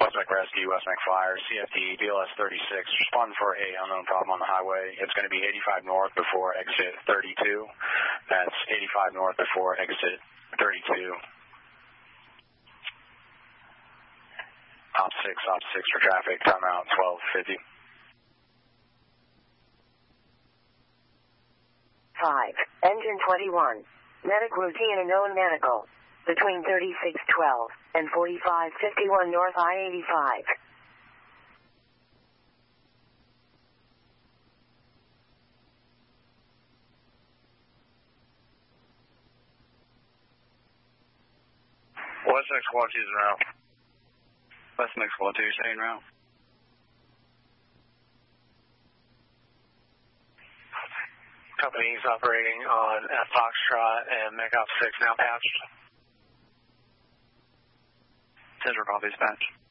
West Mac Rescue, West Mac Flyer, CFD, BLS 36, respond for a unknown problem on the highway. It's going to be 85 north before exit 32. That's 85 north before exit 32. Op 6 for traffic, timeout 12:50. 5, engine 21, medic routine and known medical, between 3612 and 4551 North I-85. West Max 12 is around. West Max 12 staying around. Company's operating on F Foxtrot and MacOp 6 now patched. Central call dispatch.